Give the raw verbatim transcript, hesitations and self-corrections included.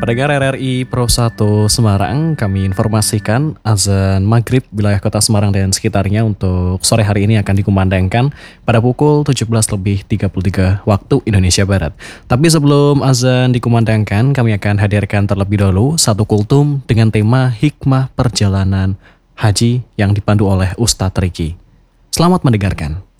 Pendengar R R I Pro satu Semarang, kami informasikan azan maghrib wilayah kota Semarang dan sekitarnya untuk sore hari ini akan dikumandangkan pada pukul tujuh belas lebih tiga puluh tiga waktu Indonesia Barat. Tapi sebelum azan dikumandangkan, kami akan hadirkan terlebih dahulu satu kultum dengan tema Hikmah Perjalanan Haji yang dipandu oleh Ustadz Riki. Selamat mendengarkan.